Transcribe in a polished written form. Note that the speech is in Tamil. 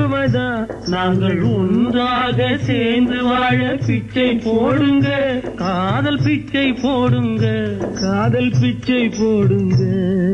உண்மைதான். நாங்கள் ஒன்றாக சேர்ந்து வாழ பிச்சை போடுங்க, காதல் பிச்சை போடுங்க, காதல் பிச்சை போடுங்க.